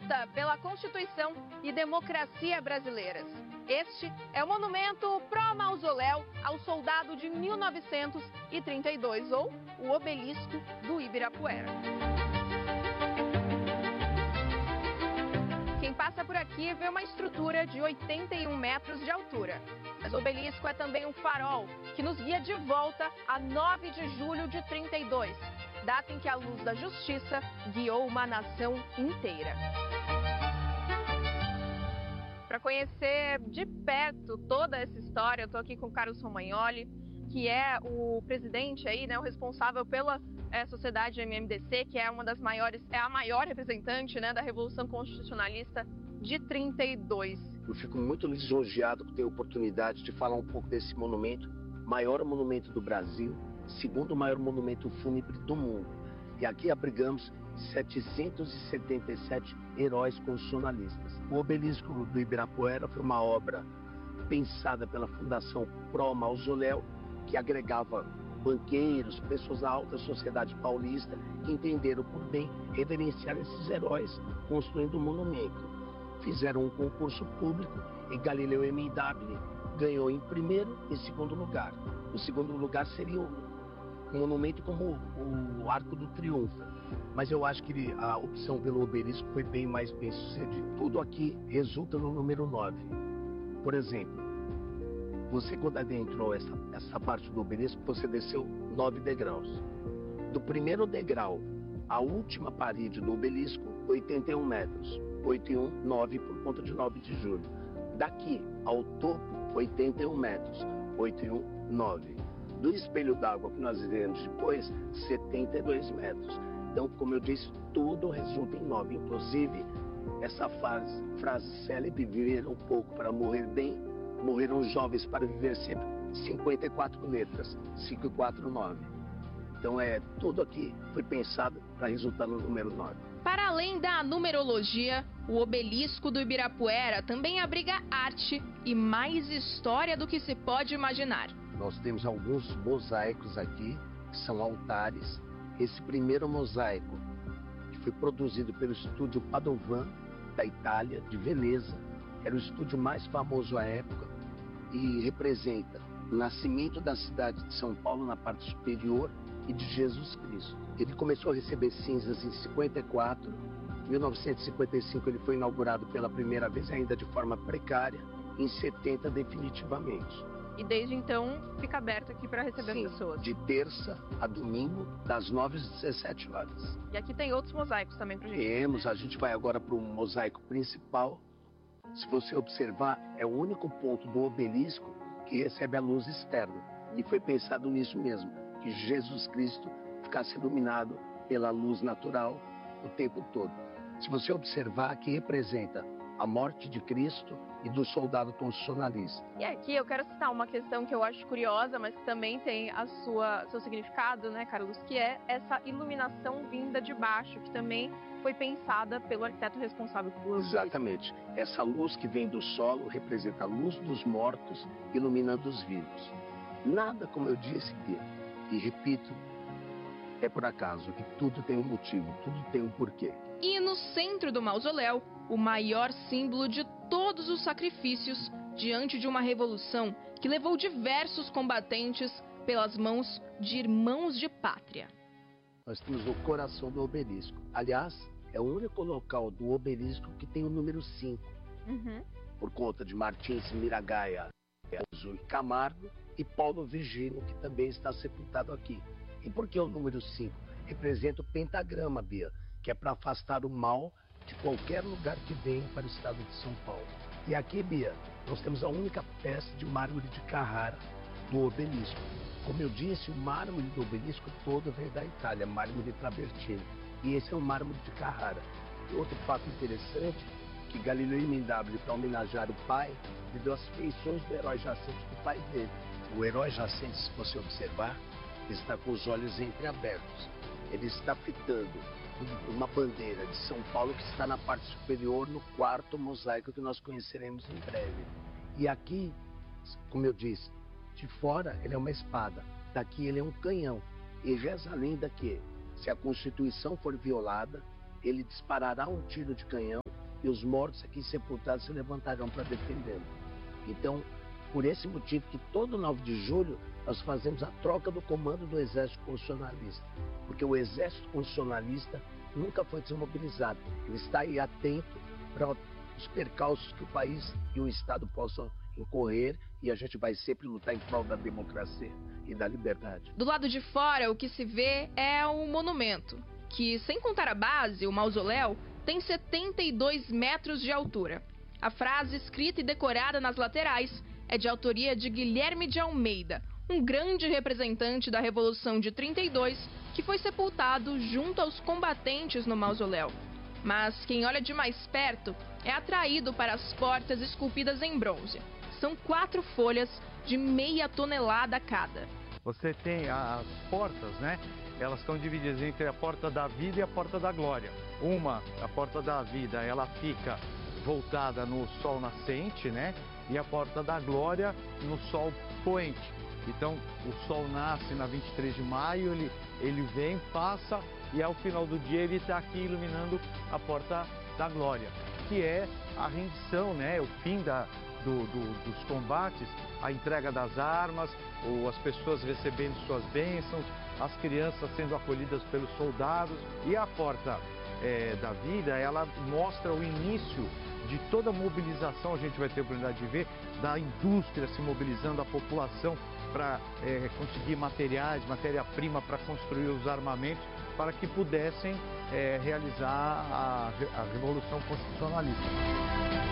luta pela Constituição e democracia brasileiras. Este é o monumento pró-mausoléu ao soldado de 1932, ou o Obelisco do Ibirapuera. Quem passa por aqui vê uma estrutura de 81 metros de altura. Mas o obelisco é também um farol que nos guia de volta a 9 de julho de 32, data em que a luz da justiça guiou uma nação inteira. Para conhecer de perto toda essa história, eu estou aqui com o Carlos Romagnoli, que é o presidente aí, né, o responsável pela Sociedade MMDC, que é uma das maiores, é a maior representante, né, da Revolução Constitucionalista de 32. Eu fico muito lisonjeado por ter a oportunidade de falar um pouco desse monumento, maior monumento do Brasil, segundo maior monumento fúnebre do mundo. E aqui abrigamos 777 heróis constitucionalistas. O Obelisco do Ibirapuera foi uma obra pensada pela Fundação Pró Mausoléu, que agregava banqueiros, pessoas da alta sociedade paulista, que entenderam por bem reverenciar esses heróis, construindo um monumento. Fizeram um concurso público e Galileu MW ganhou em primeiro e segundo lugar. O segundo lugar seria um monumento como o Arco do Triunfo, mas eu acho que a opção pelo obelisco foi bem mais bem sucedida. Tudo aqui resulta no número 9. Por exemplo, você quando adentrou essa parte do obelisco, você desceu 9 degraus. Do primeiro degrau à última parede do obelisco, 81 metros. 81, 9 por conta de 9 de julho. Daqui ao topo, 81 metros. 81, 9. Do espelho d'água que nós iremos depois, 72 metros. Então, como eu disse, tudo resulta em 9. Inclusive, essa frase célebre, viver um pouco para morrer bem, morreram jovens para viver sempre, 54 letras, 5 e 4, 9. Então, tudo aqui foi pensado para resultar no número 9. Para além da numerologia, o Obelisco do Ibirapuera também abriga arte e mais história do que se pode imaginar. Nós temos alguns mosaicos aqui, que são altares. Esse primeiro mosaico, que foi produzido pelo estúdio Padovan, da Itália, de Veneza, era o estúdio mais famoso à época e representa o nascimento da cidade de São Paulo na parte superior e de Jesus Cristo. Ele começou a receber cinzas em 54, em 1955 ele foi inaugurado pela primeira vez, ainda de forma precária, em 70 definitivamente. E desde então fica aberto aqui para receber Sim, as pessoas? De terça a domingo, das 9 às 17 horas. E aqui tem outros mosaicos também para gente? Temos, a gente vai agora para o mosaico principal. Se você observar, é o único ponto do obelisco que recebe a luz externa. E foi pensado nisso mesmo, que Jesus Cristo ficasse iluminado pela luz natural o tempo todo. Se você observar, aqui representa a morte de Cristo e do soldado constitucionalista. E aqui eu quero citar uma questão que eu acho curiosa, mas que também tem seu significado, né, Carlos, que é essa iluminação vinda de baixo, que também foi pensada pelo arquiteto responsável por isso. Exatamente. Essa luz que vem do solo representa a luz dos mortos iluminando os vivos. Nada, como eu disse, e repito, é por acaso, que tudo tem um motivo, tudo tem um porquê. E no centro do mausoléu, o maior símbolo de todos os sacrifícios diante de uma revolução que levou diversos combatentes pelas mãos de irmãos de pátria. Nós temos o coração do obelisco. Aliás, é o único local do obelisco que tem o número 5. Por conta de Martins Miragaia, Elzo e Camargo e Paulo Vigino, que também está sepultado aqui. E por que o número 5? Representa o pentagrama, Bia, que é para afastar o mal de qualquer lugar que venha para o estado de São Paulo. E aqui, Bia, nós temos a única peça de mármore de Carrara do obelisco. Como eu disse, o mármore do obelisco todo vem da Itália, mármore Travertino. E esse é o mármore de Carrara. E outro fato interessante, que Galileu MW, para homenagear o pai, lhe deu as feições do herói jacente do pai dele. O herói jacente, se você observar, está com os olhos entreabertos. Ele está fitando uma bandeira de São Paulo que está na parte superior, no quarto mosaico que nós conheceremos em breve. E aqui, como eu disse, de fora ele é uma espada, daqui ele é um canhão. E reza a lenda que, se a Constituição for violada, ele disparará um tiro de canhão e os mortos aqui sepultados se levantarão para defendê-lo. Então, por esse motivo que todo 9 de julho nós fazemos a troca do comando do Exército Constitucionalista, porque o Exército Constitucionalista nunca foi desmobilizado. Ele está aí atento para os percalços que o país e o Estado possam incorrer, e a gente vai sempre lutar em prol da democracia e da liberdade. Do lado de fora, o que se vê é um monumento, que, sem contar a base, o mausoléu, tem 72 metros de altura. A frase escrita e decorada nas laterais é de autoria de Guilherme de Almeida, um grande representante da Revolução de 32, que foi sepultado junto aos combatentes no mausoléu. Mas quem olha de mais perto é atraído para as portas esculpidas em bronze. São 4 folhas de meia tonelada cada. Você tem as portas, né? Elas estão divididas entre a porta da vida e a porta da glória. A porta da vida, ela fica voltada no sol nascente, né? E a porta da glória no sol poente. Então, o sol nasce na 23 de maio, ele vem, passa, e ao final do dia ele está aqui iluminando a porta da glória, que é a rendição, né? O fim dos combates, a entrega das armas, ou as pessoas recebendo suas bênçãos, as crianças sendo acolhidas pelos soldados. E a porta da vida, ela mostra o início de toda a mobilização, a gente vai ter a oportunidade de ver, da indústria se mobilizando, a população para conseguir materiais, matéria-prima para construir os armamentos, para que pudessem realizar a Revolução Constitucionalista.